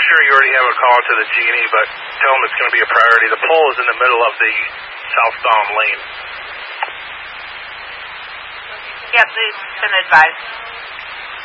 sure you already have a call to the Genie, but tell them it's going to be a priority. The pole is in the middle of the southbound lane. Yep, they've been advised.